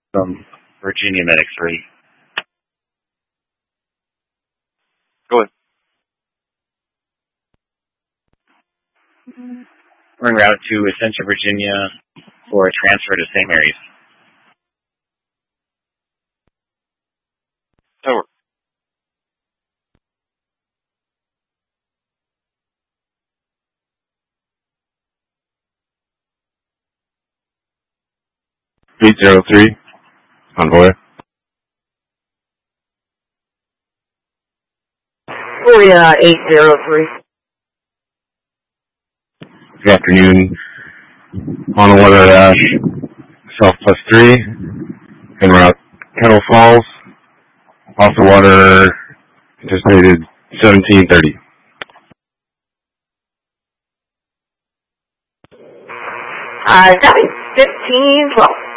from Virginia Medic 3. Go ahead. We're en route to Essentia, Virginia for a transfer to St. Mary's. Over. $803, Convoy. Korea 803. Good afternoon. On the weather dash, South +3, en route Kettle Falls. Off the water, anticipated 1730. Copy. 1512.